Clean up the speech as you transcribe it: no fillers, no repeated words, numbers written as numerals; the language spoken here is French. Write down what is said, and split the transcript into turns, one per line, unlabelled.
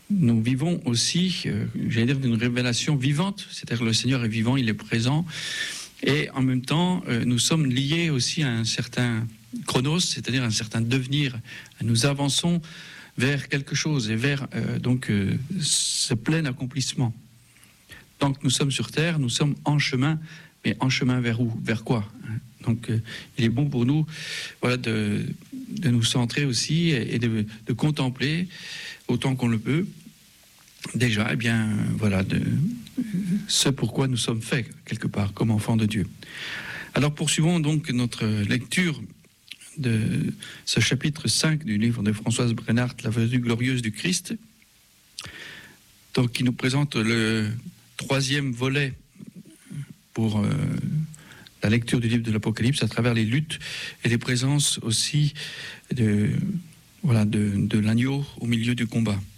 nous vivons aussi, j'allais dire, d'une révélation vivante, c'est-à-dire le Seigneur est vivant, il est présent, et en même temps, nous sommes liés aussi à un certain chronos, c'est-à-dire un certain devenir. Nous avançons vers quelque chose et vers ce plein accomplissement. Tant que nous sommes sur terre, nous sommes en chemin, mais en chemin vers où? Vers quoi? Donc, il est bon pour nous, voilà, de nous centrer aussi et de contempler autant qu'on le peut. Déjà, eh bien, voilà, ce pourquoi nous sommes faits quelque part comme enfants de Dieu. Alors, poursuivons donc notre lecture de ce chapitre 5 du livre de Françoise Brennart, La venue glorieuse du Christ, donc qui nous présente le 3e volet pour la lecture du livre de l'Apocalypse à travers les luttes et les présences aussi de l'agneau au milieu du combat.